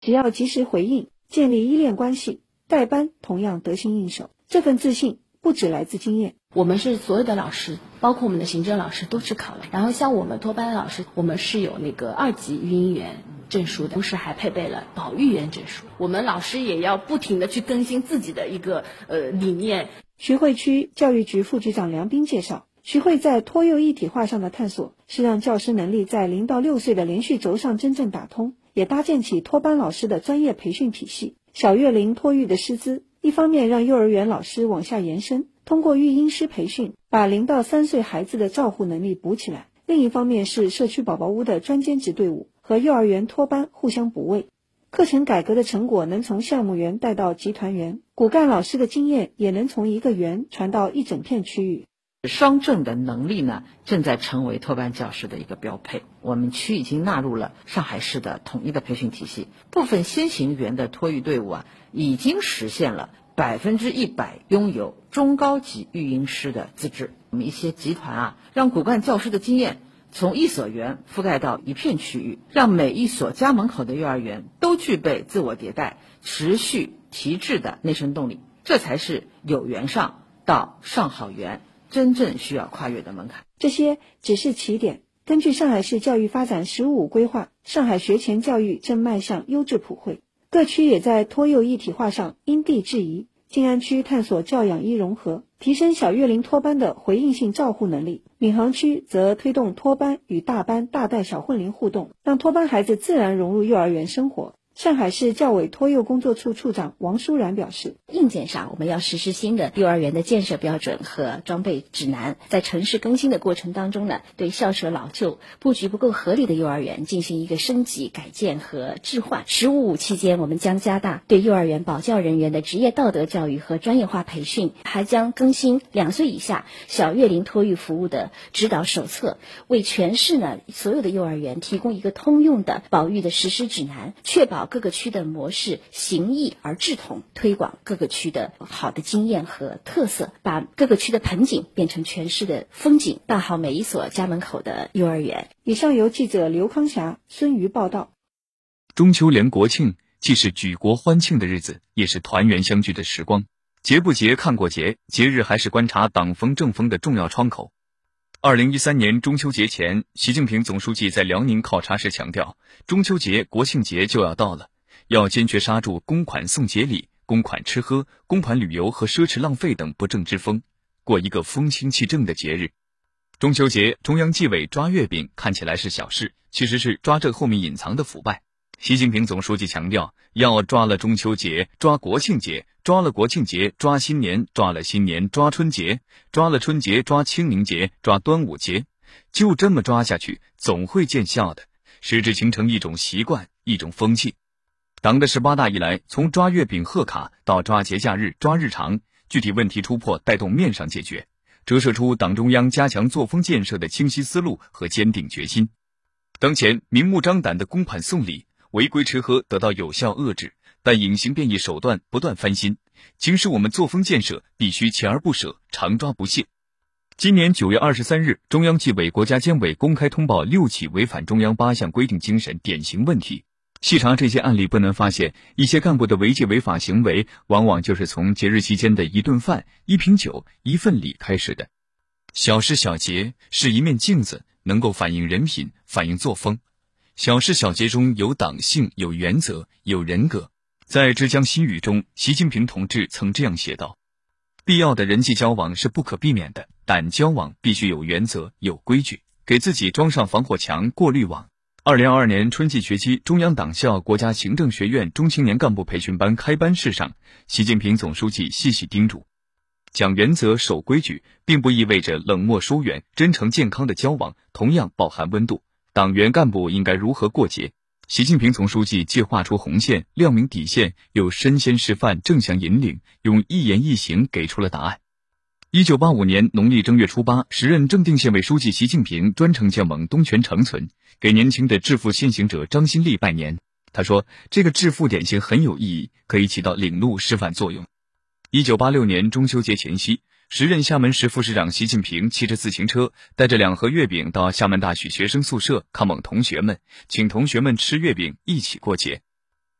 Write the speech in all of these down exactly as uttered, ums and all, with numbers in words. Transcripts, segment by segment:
只要及时回应，建立依恋关系，带班同样得心应手。这份自信不只来自经验。 我们是所有的老师，包括我们的行政老师都去考了，然后像我们托班的老师，我们是有那个二级育婴员证书的，同时还配备了保育员证书。我们老师也要不停的去更新自己的一个呃理念。 徐汇区教育局副局长梁斌介绍，徐汇在托幼一体化上的探索，是让教师能力在零到六岁的连续轴上真正打通，也搭建起托班老师的专业培训体系。小月龄托育的师资，一方面让幼儿园老师往下延伸，通过育婴师培训，把零到三岁孩子的照护能力补起来；另一方面是社区宝宝屋的专兼职队伍和幼儿园托班互相补位。课程改革的成果能从项目园带到集团园，骨干老师的经验也能从一个园传到一整片区域。 双证的能力呢，正在成为托班教师的一个标配。我们区已经纳入了上海市的统一的培训体系，部分先行园的托育队伍啊，已经实现了百分之一百拥有中高级育婴师的资质。我们一些集团啊，让骨干教师的经验从一所园覆盖到一片区域，让每一所家门口的幼儿园都具备自我迭代、持续提质的内生动力，这才是有园上到上好园真正需要跨越的门槛。 这些只是起点。根据上海市教育发展“十五五”规划，上海学前教育正迈向优质普惠，各区也在托幼一体化上因地制宜。静安区探索教养一融合，提升小月龄托班的回应性照护能力；闵行区则推动托班与大班大带小混龄互动，让托班孩子自然融入幼儿园生活。上海市教委托幼工作处处长王舒然表示， 硬件上我们要实施新的幼儿园的建设标准和装备指南，在城市更新的过程当中呢，对校舍老旧布局不够合理的幼儿园进行一个升级改建和置换。十五五期间，我们将加大对幼儿园保教人员的职业道德教育和专业化培训，还将更新两岁以下小月龄托育服务的指导手册，为全市呢所有的幼儿园提供一个通用的保育的实施指南，确保各个区的模式形异而志同，推广各个区的好的经验和特色，把各个区的盆景变成全市的风景，办好每一所家门口的幼儿园。 以上由记者刘康霞、孙瑜报道。 中秋连国庆既是举国欢庆的日子，也是团圆相聚的时光。节不节看过节，节日还是观察党风政风的重要窗口。二零一三年中秋节前，习近平总书记在辽宁考察时强调，中秋节、国庆节就要到了，要坚决刹住公款送节礼、公款吃喝、公款旅游和奢侈浪费等不正之风，过一个风清气正的节日。中秋节，中央纪委抓月饼看起来是小事，其实是抓这后面隐藏的腐败。习近平总书记强调，要抓了中秋节，抓国庆节，抓了国庆节，抓新年，抓了新年，抓春节，抓了春节，抓清明节，抓端午节，就这么抓下去，总会见效的，使之形成一种习惯，一种风气。党的十八大以来，从抓月饼贺卡到抓节假日、抓日常，具体问题突破带动面上解决，折射出党中央加强作风建设的清晰思路和坚定决心。当前明目张胆的公款送礼、违规吃喝得到有效遏制，但隐形变异手段不断翻新，警示我们作风建设必须锲而不舍，常抓不懈。今年九月二十三日，中央纪委国家监委公开通报六起违反中央八项规定精神典型问题。细查这些案例，不难发现，一些干部的违纪违法行为，往往就是从节日期间的一顿饭、一瓶酒、一份礼开始的。小事小节是一面镜子，能够反映人品，反映作风。小事小节中有党性，有原则，有人格。在《之江新语》中，习近平同志曾这样写道：必要的人际交往是不可避免的，但交往必须有原则，有规矩，给自己装上防火墙、过滤网。二零二二年春季学期，中央党校国家行政学院中青年干部培训班开班式上，习近平总书记细细叮嘱，讲原则、守规矩，并不意味着冷漠疏远，真诚健康的交往同样饱含温度。党员干部应该如何过节？习近平总书记既画出红线，亮明底线，又身先示范，正向引领，用一言一行给出了答案。一九八五年农历正月初八，时任正定县委书记习近平专程前往东泉长存，给年轻的致富先行者张新立拜年。他说，这个致富典型很有意义，可以起到领路示范作用。一九八六年中秋节前夕，时任厦门市副市长习近平骑着自行车，带着两盒月饼到厦门大学学生宿舍看望同学们，请同学们吃月饼，一起过节。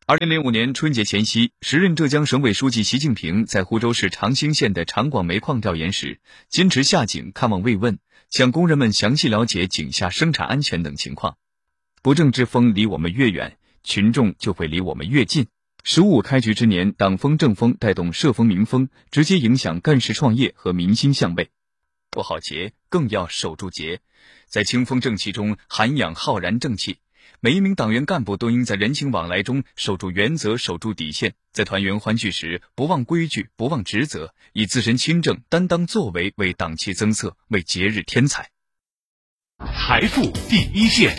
二零零五年春节前夕，时任浙江省委书记习近平在湖州市长兴县的长广煤矿调研时，坚持下井看望慰问，向工人们详细了解井下生产安全等情况。不正之风离我们越远，群众就会离我们越近。十五开局之年，党风政风带动社风民风，直接影响干事创业和民心向背。过好节，更要守住节，在清风正气中涵养浩然正气。每一名党员干部都应在人情往来中守住原则，守住底线，在团圆欢聚时不忘规矩，不忘职责，以自身清正担当作为为党气增色，为节日添彩。 财富第一线，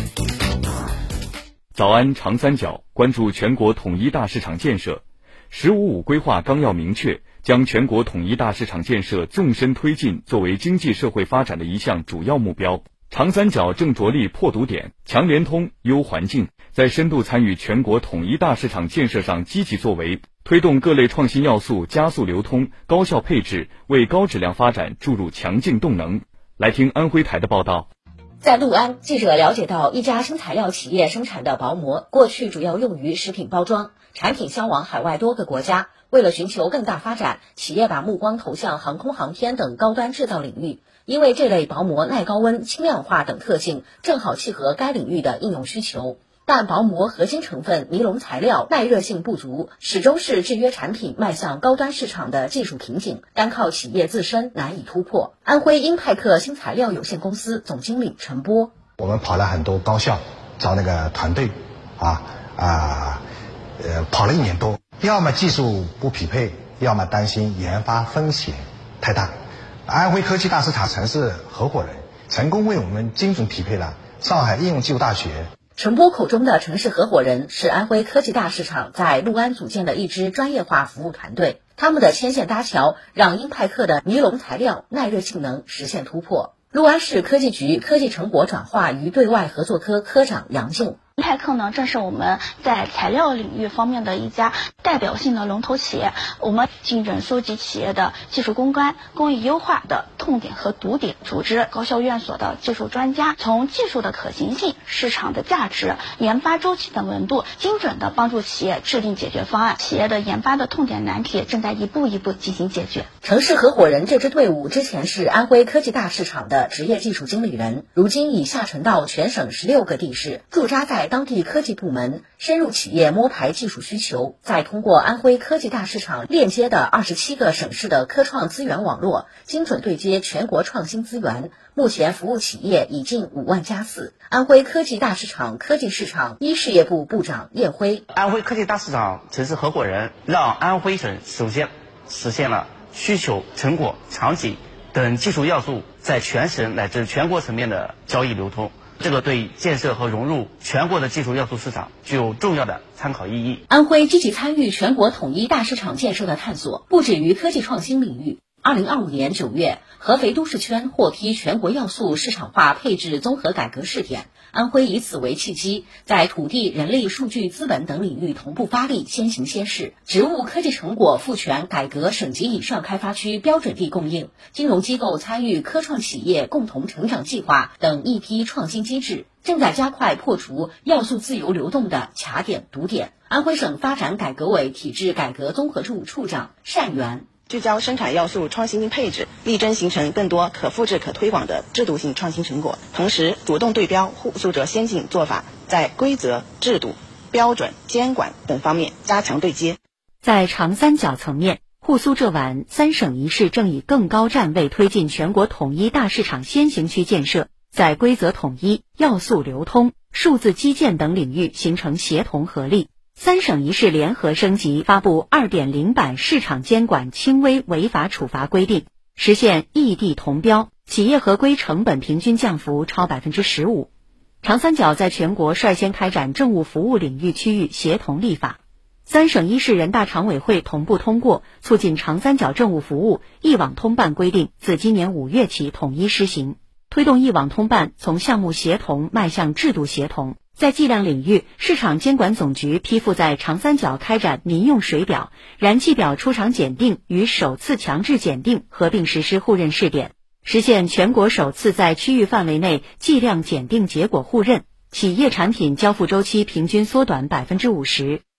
早安长三角，关注全国统一大市场建设。十五五规划纲要明确，将全国统一大市场建设纵深推进作为经济社会发展的一项主要目标。长三角正着力破堵点、强联通、优环境，在深度参与全国统一大市场建设上积极作为，推动各类创新要素加速流通、高效配置，为高质量发展注入强劲动能。来听安徽台的报道。 在六安，记者了解到，一家新材料企业生产的薄膜，过去主要用于食品包装，产品销往海外多个国家。为了寻求更大发展，企业把目光投向航空航天等高端制造领域。因为这类薄膜耐高温、轻量化等特性，正好契合该领域的应用需求。但薄膜核心成分尼龙材料耐热性不足，始终是制约产品迈向高端市场的技术瓶颈，单靠企业自身难以突破。安徽英派克新材料有限公司总经理陈波： 我们跑了很多高校，找那个团队，啊啊，呃，跑了一年多，要么技术不匹配，要么担心研发风险太大。安徽科技大市场城市合伙人成功为我们精准匹配了上海应用技术大学。 陈波口中的城市合伙人是安徽科技大市场在六安组建的一支专业化服务团队，他们的牵线搭桥让英派克的尼龙材料耐热性能实现突破。六安市科技局科技成果转化与对外合作科科长杨静： 英派克呢，正是我们在材料领域方面的一家代表性的龙头企业。我们精准搜集企业的技术攻关、工艺优化的痛点和堵点，组织高校院所的技术专家，从技术的可行性、市场的价值、研发周期等维度，精准的帮助企业制定解决方案。企业的研发的痛点难题正在一步一步进行解决。 城市合伙人这支队伍之前是安徽科技大市场的职业技术经理人，如今已下沉到全省十六个地市，驻扎在当地科技部门，深入企业摸排技术需求，再通过安徽科技大市场链接的二十七个省市的科创资源网络，精准对接全国创新资源。目前服务企业已近五万家次。安徽科技大市场科技市场一事业部部长叶辉： 安徽科技大市场城市合伙人让安徽省首先实现了需求、成果、场景等技术要素在全省乃至全国层面的交易流通，这个对建设和融入全国的技术要素市场具有重要的参考意义。 安徽积极参与全国统一大市场建设的探索，不止于科技创新领域。二零二五年九月，合肥都市圈获批全国要素市场化配置综合改革试点，安徽以此为契机，在土地、人力、数据、资本等领域同步发力，先行先试。职务科技成果赋权改革省级以上开发区标准地供应，金融机构参与科创企业共同成长计划等一批创新机制，正在加快破除要素自由流动的卡点堵点。安徽省发展改革委体制改革综合处处长单元： 聚焦生产要素创新配置，力争形成更多可复制可推广的制度性创新成果，同时主动对标互诉者先进做法，在规则、制度、标准、监管等方面加强对接。 在长三角层面，沪苏浙皖三省一市正以更高站位推进全国统一大市场先行区建设，在规则统一、要素流通、数字基建等领域形成协同合力。三省一市联合升级发布 二点零 版市场监管轻微违法处罚规定，实现异地同标，企业合规成本平均降幅超 百分之十五。 长三角在全国率先开展政务服务领域区域协同立法。三省一市人大常委会同步通过促进长三角政务服务一网通办规定，自今年五月起统一施行，推动一网通办从项目协同迈向制度协同。在计量领域，市场监管总局批复在长三角开展民用水表、燃气表出厂检定与首次强制检定合并实施互认试点，实现全国首次在区域范围内计量检定结果互认，企业产品交付周期平均缩短 百分之五十。